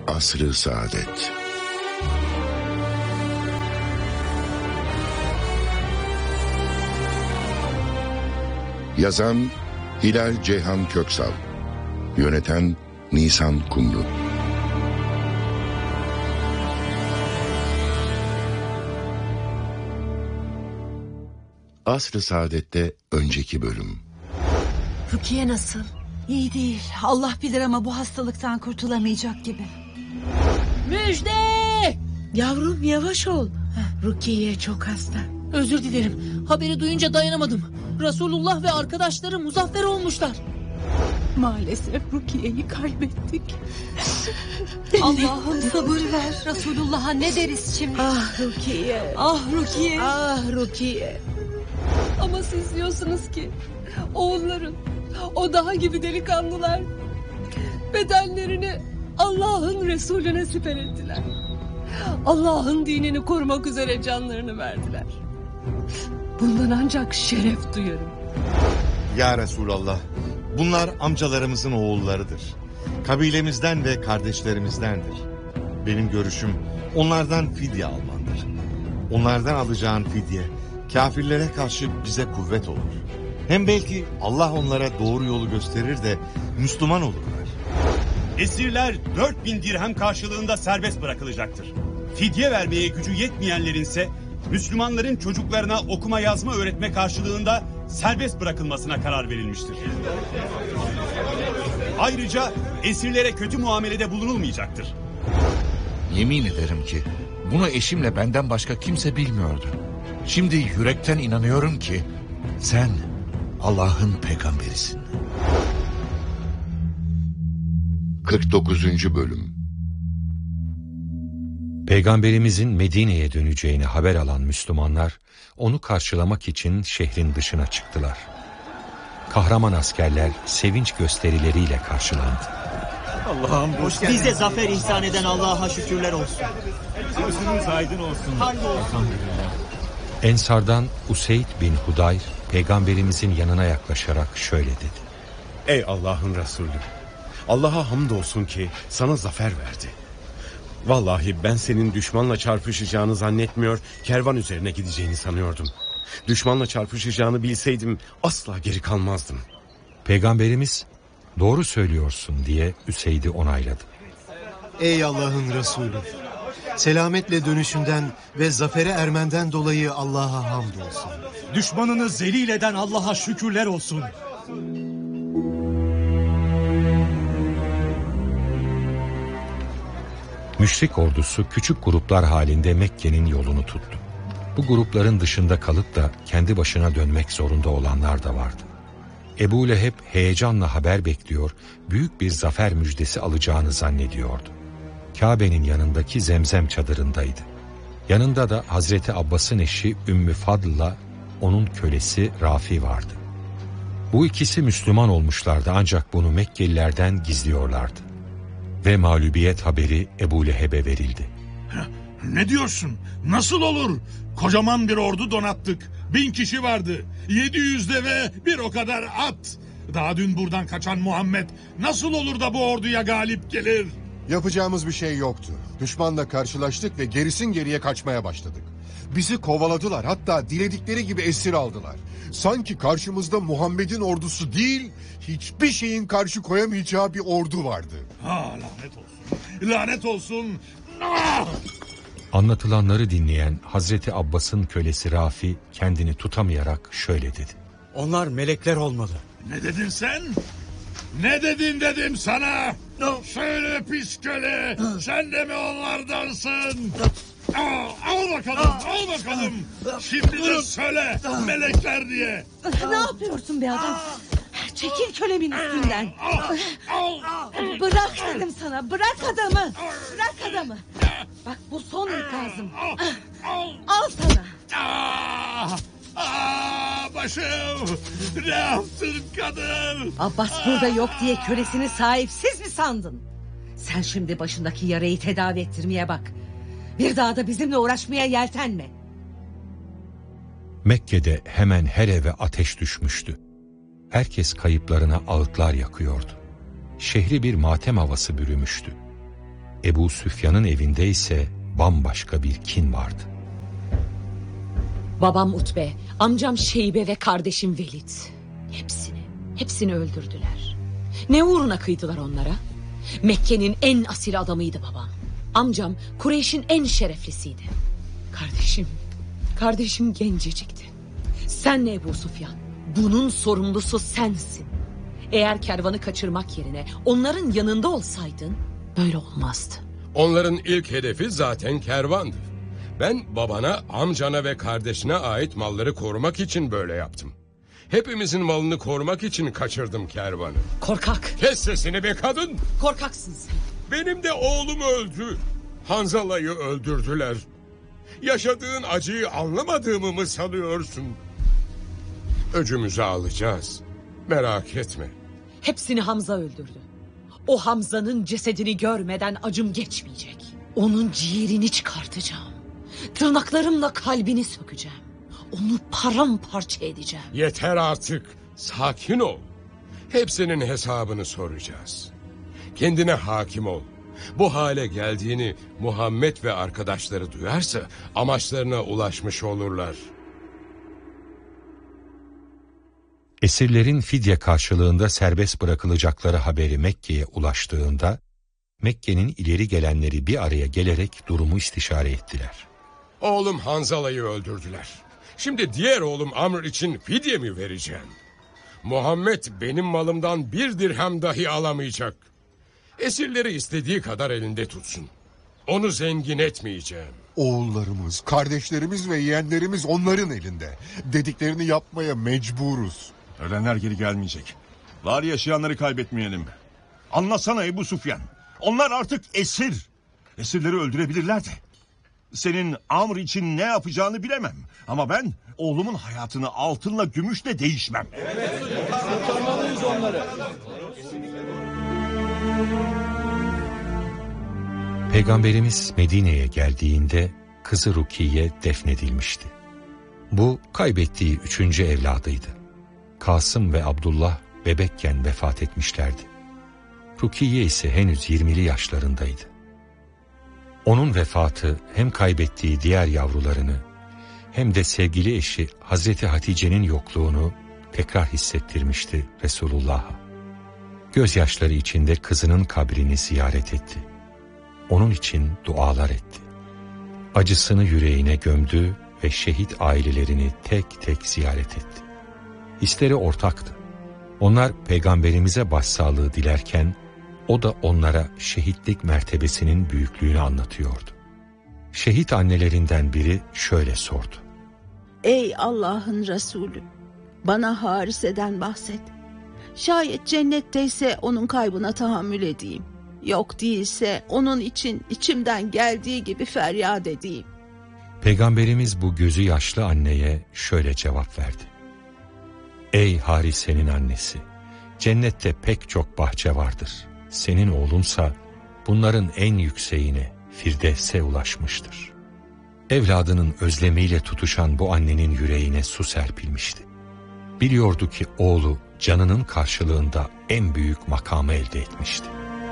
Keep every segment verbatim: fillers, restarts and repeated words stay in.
Asr-ı Saadet. Yazan Hilal Ceyhan Köksal. Yöneten Nisan Kumru. Asr-ı Saadet'te önceki bölüm. Rukiye nasıl? İyi değil. Allah bilir ama bu hastalıktan kurtulamayacak gibi. Müjde! Yavrum yavaş ol. Rukiye çok hasta. Özür dilerim. Haberi duyunca dayanamadım. Resulullah ve arkadaşları muzaffer olmuşlar. Maalesef Rukiye'yi kaybettik. Allah'ım sabır ver. Resulullah'a ne deriz şimdi? Ah Rukiye. Ah Rukiye. Ah Rukiye. Ama siz diyorsunuz ki oğulların o daha gibi delikanlılar bedenlerini Allah'ın Resulüne siper ettiler. Allah'ın dinini korumak üzere canlarını verdiler. Bundan ancak şeref duyarım. Ya Resulallah, bunlar amcalarımızın oğullarıdır. Kabilemizden ve kardeşlerimizdendir. Benim görüşüm onlardan fidye almandır. Onlardan alacağın fidye kafirlere karşı bize kuvvet olur. Hem belki Allah onlara doğru yolu gösterir de Müslüman olurlar. Esirler dört bin dirhem karşılığında serbest bırakılacaktır. Fidye vermeye gücü yetmeyenlerin ise Müslümanların çocuklarına okuma yazma öğretme karşılığında serbest bırakılmasına karar verilmiştir. Ayrıca esirlere kötü muamelede bulunulmayacaktır. Yemin ederim ki bunu eşimle benden başka kimse bilmiyordu. Şimdi yürekten inanıyorum ki sen Allah'ın peygamberisin. kırk dokuzuncu bölüm. Peygamberimizin Medine'ye döneceğini haber alan Müslümanlar onu karşılamak için şehrin dışına çıktılar. Kahraman askerler sevinç gösterileriyle karşılandı. Allah'ım bize zafer ihsan eden Allah'a şükürler olsun. Gözünüz aydın olsun. Hamdolsun. Ensardan Useyd bin Hudayr Peygamberimizin yanına yaklaşarak şöyle dedi. Ey Allah'ın Resulü, Allah'a hamdolsun ki sana zafer verdi. Vallahi ben senin düşmanla çarpışacağını zannetmiyor, kervan üzerine gideceğini sanıyordum. Düşmanla çarpışacağını bilseydim asla geri kalmazdım. Peygamberimiz doğru söylüyorsun diye Üseyd'i onayladı. Ey Allah'ın Resulü, selametle dönüşünden ve zafere ermenden dolayı Allah'a hamdolsun. Düşmanını zelil eden Allah'a şükürler olsun. Müşrik ordusu küçük gruplar halinde Mekke'nin yolunu tuttu. Bu grupların dışında kalıp da kendi başına dönmek zorunda olanlar da vardı. Ebu Leheb heyecanla haber bekliyor, büyük bir zafer müjdesi alacağını zannediyordu. Kabe'nin yanındaki Zemzem çadırındaydı. Yanında da Hazreti Abbas'ın eşi Ümmü Fadl'la onun kölesi Rafi vardı. Bu ikisi Müslüman olmuşlardı ancak bunu Mekkelilerden gizliyorlardı. Ve mağlubiyet haberi Ebu Leheb'e verildi. Ne diyorsun? Nasıl olur? Kocaman bir ordu donattık. Bin kişi vardı. Yedi yüz deve, bir o kadar at. Daha dün buradan kaçan Muhammed nasıl olur da bu orduya galip gelir? Yapacağımız bir şey yoktu. Düşmanla karşılaştık ve gerisin geriye kaçmaya başladık. Bizi kovaladılar, hatta diledikleri gibi esir aldılar. Sanki karşımızda Muhammed'in ordusu değil, hiçbir şeyin karşı koyamayacağı bir ordu vardı. Ha, lanet olsun. Lanet olsun. Ah! Anlatılanları dinleyen Hazreti Abbas'ın kölesi Rafi kendini tutamayarak şöyle dedi. Onlar melekler olmalı. Ne dedin sen? Ne dedin dedim sana? Söyle pis köle, sen de mi onlardansın? Al, al bakalım, al bakalım. Şimdi de söyle melekler diye. Ne yapıyorsun be adam? Çekil kölemin üstünden. Bırak dedim sana, bırak adamı. Bırak adamı. Bak bu son ikazım. Al sana. Ah, ah, başım. Ne yaptın kadın? Abbas burada yok diye kölesini sahipsiz mi sandın? Sen şimdi başındaki yarayı tedavi ettirmeye bak. Bir daha da bizimle uğraşmaya yeltenme. Mekke'de hemen her eve ateş düşmüştü. Herkes kayıplarına ağıtlar yakıyordu. Şehri bir matem havası bürümüştü. Ebu Süfyan'ın evinde ise bambaşka bir kin vardı. Babam Utbe, amcam Şeybe ve kardeşim Velid. Hepsini, hepsini öldürdüler. Ne uğruna kıydılar onlara? Mekke'nin en asil adamıydı babam. Amcam Kureyş'in en şereflisiydi. Kardeşim, kardeşim gencecikti. Sen ne Ebu Süfyan? Bunun sorumlusu sensin. Eğer kervanı kaçırmak yerine onların yanında olsaydın böyle olmazdı. Onların ilk hedefi zaten kervandı. Ben babana, amcana ve kardeşine ait malları korumak için böyle yaptım. Hepimizin malını korumak için kaçırdım kervanı. Korkak. Kes sesini be kadın. Korkaksın sen. Benim de oğlum öldü. Hanzala'yı öldürdüler. Yaşadığın acıyı anlamadığımı mı sanıyorsun? Öcümüzü alacağız. Merak etme. Hepsini Hamza öldürdü. O Hamza'nın cesedini görmeden acım geçmeyecek. Onun ciğerini çıkartacağım. Tırnaklarımla kalbini sökeceğim. Onu paramparça edeceğim. Yeter artık. Sakin ol. Hepsinin hesabını soracağız. Kendine hakim ol. Bu hale geldiğini Muhammed ve arkadaşları duyarsa amaçlarına ulaşmış olurlar. Esirlerin fidye karşılığında serbest bırakılacakları haberi Mekke'ye ulaştığında, Mekke'nin ileri gelenleri bir araya gelerek durumu istişare ettiler. Oğlum Hanzala'yı öldürdüler. Şimdi diğer oğlum Amr için fidye mi vereceğim? Muhammed benim malımdan bir dirhem dahi alamayacak. Esirleri istediği kadar elinde tutsun. Onu zengin etmeyeceğim. Oğullarımız, kardeşlerimiz ve yeğenlerimiz onların elinde. Dediklerini yapmaya mecburuz. Ölenler geri gelmeyecek. Var yaşayanları kaybetmeyelim. Anlasana Ebu Süfyan. Onlar artık esir. Esirleri öldürebilirler de. Senin Amr için ne yapacağını bilemem. Ama ben oğlumun hayatını altınla gümüşle değişmem. Evet, kurtarmalıyız onları. Peygamberimiz Medine'ye geldiğinde kızı Rukiye defnedilmişti. Bu kaybettiği üçüncü evladıydı. Kasım ve Abdullah bebekken vefat etmişlerdi. Rukiye ise henüz yirmili yaşlarındaydı. Onun vefatı hem kaybettiği diğer yavrularını hem de sevgili eşi Hazreti Hatice'nin yokluğunu tekrar hissettirmişti Resulullah'a. Gözyaşları içinde kızının kabrini ziyaret etti. Onun için dualar etti. Acısını yüreğine gömdü ve şehit ailelerini tek tek ziyaret etti. Hisleri ortaktı. Onlar Peygamberimize başsağlığı dilerken o da onlara şehitlik mertebesinin büyüklüğünü anlatıyordu. Şehit annelerinden biri şöyle sordu. Ey Allah'ın Resulü, bana Harise'den bahset. Şayet cennetteyse onun kaybına tahammül edeyim. Yok değilse onun için içimden geldiği gibi feryat edeyim. Peygamberimiz bu gözü yaşlı anneye şöyle cevap verdi. Ey Harise'nin annesi, cennette pek çok bahçe vardır. Senin oğlunsa bunların en yükseğine, Firdevs'e ulaşmıştır. Evladının özlemiyle tutuşan bu annenin yüreğine su serpilmişti. Biliyordu ki oğlu canının karşılığında en büyük makamı elde etmişti.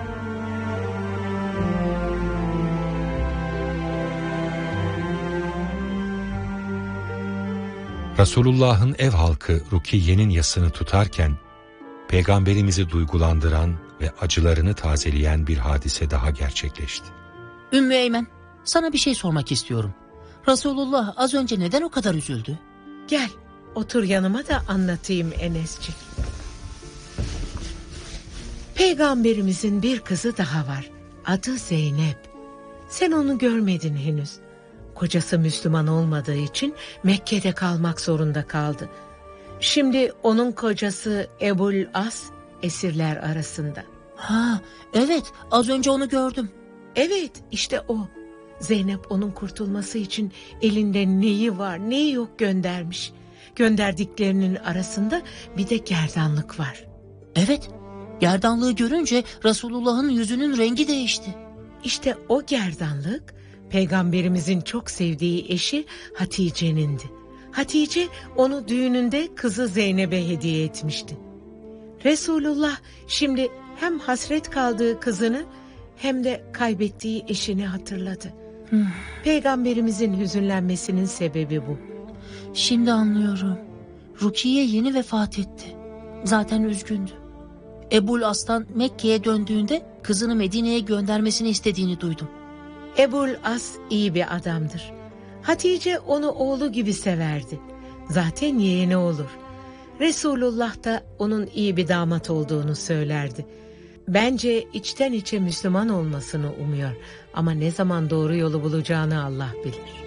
Resulullah'ın ev halkı Rukiye'nin yasını tutarken, Peygamberimizi duygulandıran ve acılarını tazeleyen bir hadise daha gerçekleşti. Ümmü Eymen, sana bir şey sormak istiyorum. Resulullah az önce neden o kadar üzüldü? Gel, otur yanıma da anlatayım Enes'ciğim. Peygamberimizin bir kızı daha var. Adı Zeynep. Sen onu görmedin henüz. Kocası Müslüman olmadığı için Mekke'de kalmak zorunda kaldı. Şimdi onun kocası Ebul As esirler arasında. Ha, evet, az önce onu gördüm. Evet, işte o. Zeynep onun kurtulması için elinde neyi var neyi yok göndermiş. Gönderdiklerinin arasında bir de gerdanlık var. Evet, gerdanlığı görünce Resulullah'ın yüzünün rengi değişti. İşte o gerdanlık Peygamberimizin çok sevdiği eşi Hatice'nindi. Hatice onu düğününde kızı Zeynep'e hediye etmişti. Resulullah şimdi hem hasret kaldığı kızını hem de kaybettiği eşini hatırladı. Peygamberimizin hüzünlenmesinin sebebi bu. Şimdi anlıyorum. Rukiye yeni vefat etti. Zaten üzgündü. Ebul As'tan Mekke'ye döndüğünde kızını Medine'ye göndermesini istediğini duydum. Ebul As iyi bir adamdır. Hatice onu oğlu gibi severdi. Zaten yeğeni olur. Resulullah da onun iyi bir damat olduğunu söylerdi. Bence içten içe Müslüman olmasını umuyor. Ama ne zaman doğru yolu bulacağını Allah bilir.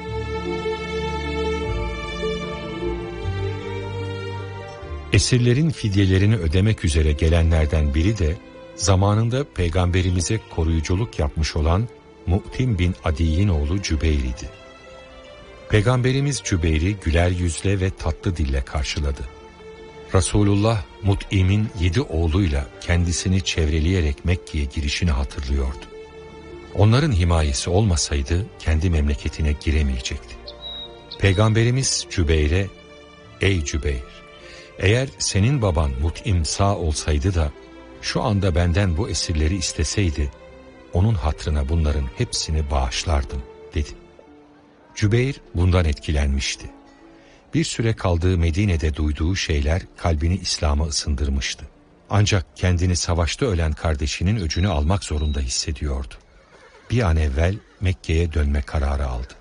Esirlerin fidyelerini ödemek üzere gelenlerden biri de zamanında peygamberimize koruyuculuk yapmış olan Mu'tim bin Adi'nin oğlu Cübeyr idi. Peygamberimiz Cübeyr'i güler yüzle ve tatlı dille karşıladı. Resulullah Mut'im'in yedi oğluyla kendisini çevreleyerek Mekke'ye girişini hatırlıyordu. Onların himayesi olmasaydı kendi memleketine giremeyecekti. Peygamberimiz Cübeyr'e, "Ey Cübeyr, eğer senin baban Mut'im sağ olsaydı da şu anda benden bu esirleri isteseydi, onun hatırına bunların hepsini bağışlardım," dedi. Cübeyr bundan etkilenmişti. Bir süre kaldığı Medine'de duyduğu şeyler kalbini İslam'a ısındırmıştı. Ancak kendini savaşta ölen kardeşinin öcünü almak zorunda hissediyordu. Bir an evvel Mekke'ye dönme kararı aldı.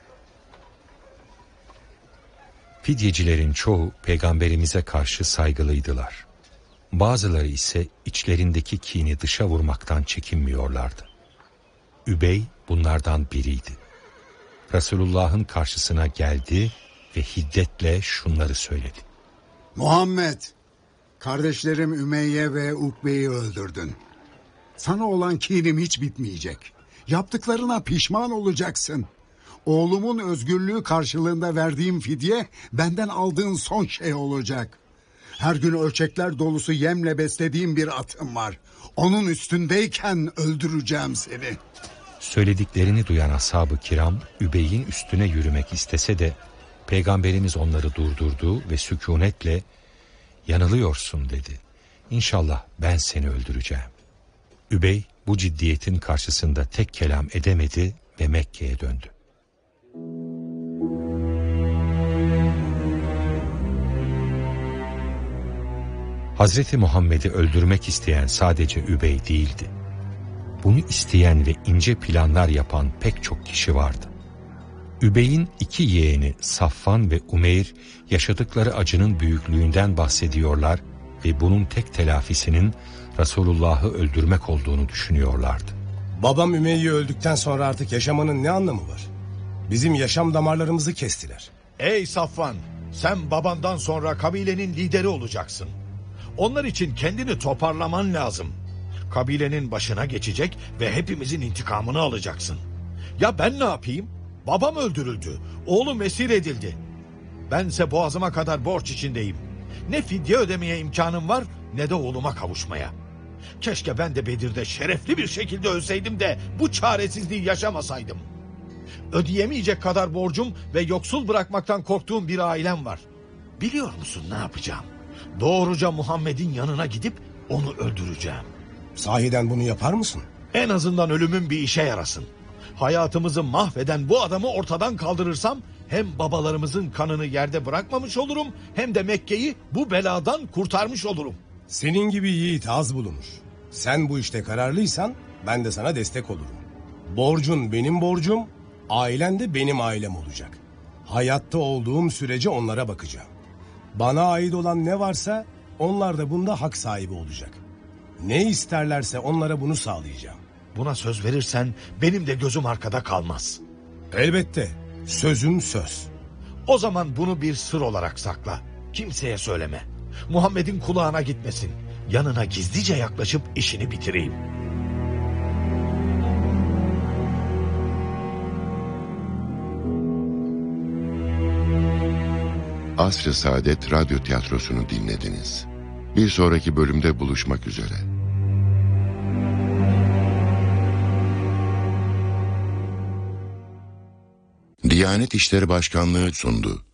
Fidyecilerin çoğu peygamberimize karşı saygılıydılar. Bazıları ise içlerindeki kini dışa vurmaktan çekinmiyorlardı. Übey bunlardan biriydi. Resulullah'ın karşısına geldi ve hiddetle şunları söyledi. Muhammed, kardeşlerim Ümeyye ve Ukbe'yi öldürdün. Sana olan kinim hiç bitmeyecek. Yaptıklarına pişman olacaksın. Oğlumun özgürlüğü karşılığında verdiğim fidye benden aldığın son şey olacak. Her gün ölçekler dolusu yemle beslediğim bir atım var. Onun üstündeyken öldüreceğim seni. Söylediklerini duyan ashab-ı kiram Übey'in üstüne yürümek istese de Peygamberimiz onları durdurdu ve sükunetle "Yanılıyorsun," dedi. "İnşallah ben seni öldüreceğim." Übey bu ciddiyetin karşısında tek kelam edemedi ve Mekke'ye döndü. Hazreti Muhammed'i öldürmek isteyen sadece Übey değildi. Bunu isteyen ve ince planlar yapan pek çok kişi vardı. Übey'in iki yeğeni Safvan ve Umeyr yaşadıkları acının büyüklüğünden bahsediyorlar ve bunun tek telafisinin Resulullah'ı öldürmek olduğunu düşünüyorlardı. Babam Ümeyye öldükten sonra artık yaşamanın ne anlamı var? Bizim yaşam damarlarımızı kestiler. Ey Safvan, sen babandan sonra kabilenin lideri olacaksın. Onlar için kendini toparlaman lazım. Kabilenin başına geçecek ve hepimizin intikamını alacaksın. Ya ben ne yapayım? Babam öldürüldü, oğlum esir edildi. Bense boğazıma kadar borç içindeyim. Ne fidye ödemeye imkanım var ne de oğluma kavuşmaya. Keşke ben de Bedir'de şerefli bir şekilde ölseydim de bu çaresizliği yaşamasaydım. Ödeyemeyecek kadar borcum ve yoksul bırakmaktan korktuğum bir ailem var. Biliyor musun ne yapacağım? Doğruca Muhammed'in yanına gidip onu öldüreceğim. Sahiden bunu yapar mısın? En azından ölümün bir işe yarasın. Hayatımızı mahveden bu adamı ortadan kaldırırsam hem babalarımızın kanını yerde bırakmamış olurum hem de Mekke'yi bu beladan kurtarmış olurum. Senin gibi yiğit az bulunur. Sen bu işte kararlıysan ben de sana destek olurum. Borcun benim borcum, ailen de benim ailem olacak. Hayatta olduğum sürece onlara bakacağım. Bana ait olan ne varsa onlar da bunda hak sahibi olacak. Ne isterlerse onlara bunu sağlayacağım. Buna söz verirsen benim de gözüm arkada kalmaz. Elbette. Sözüm söz. O zaman bunu bir sır olarak sakla. Kimseye söyleme. Muhammed'in kulağına gitmesin. Yanına gizlice yaklaşıp işini bitireyim. Asr-ı Saadet Radyo Tiyatrosu'nu dinlediniz. Bir sonraki bölümde buluşmak üzere. Diyanet İşleri Başkanlığı sundu.